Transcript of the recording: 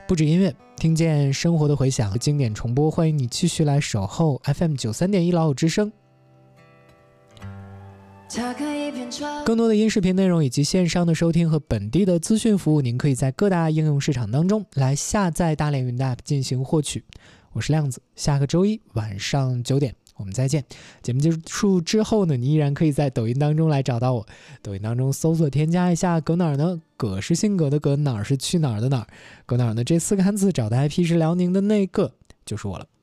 不止音乐，听见生活的回响和经典重播，欢迎你继续来守候 FM93.1 老友之声。更多的音视频内容以及线上的收听和本地的资讯服务，您可以在各大应用市场当中来下载大连云的 App 进行获取。我是亮子，下个周一晚上9点我们再见。节目结束之后呢，你依然可以在抖音当中来找到我，抖音当中搜索添加一下葛哪儿呢，葛是性格的葛，哪儿是去哪儿的哪儿，葛哪儿呢这4个汉字找的 IP 是辽宁的那个，就是我了。